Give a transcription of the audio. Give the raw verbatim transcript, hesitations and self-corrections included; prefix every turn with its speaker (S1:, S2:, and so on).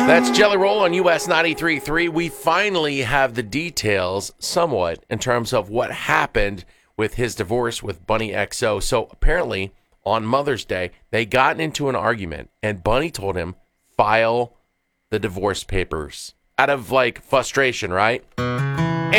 S1: That's Jelly Roll on U S ninety-three point three. We finally have the details, somewhat, in terms of what happened with his divorce with Bunny X O. So apparently, on Mother's Day, they got into an argument, and Bunny told him, file the divorce papers. Out of, like, frustration, right?